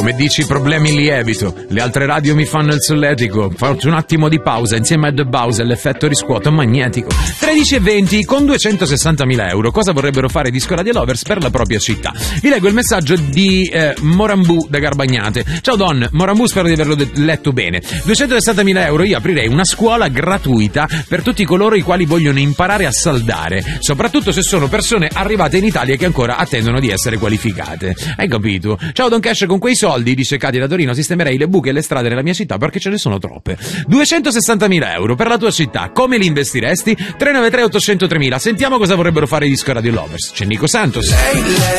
Come dici, i problemi li evito. Le altre radio mi fanno il solletico. Faccio un attimo di pausa insieme a The Bowser, l'effetto riscuoto magnetico. 13:20, con 260.000 euro, cosa vorrebbero fare i Disco Radio Lovers per la propria città? Vi leggo il messaggio di Morambù da Garbagnate. Ciao Don, Morambù, spero di averlo letto bene. 260.000 euro, io aprirei una scuola gratuita per tutti coloro i quali vogliono imparare a saldare, soprattutto se sono persone arrivate in Italia che ancora attendono di essere qualificate. Hai capito? Ciao Don Cash, con quei soldi, dice Katia da Torino, sistemerei le buche e le strade della mia città perché ce ne sono troppe. 260.000 euro per la tua città, come li investiresti? 393 800 3000. Sentiamo cosa vorrebbero fare i Disco Radio Lovers. C'è Nico Santos.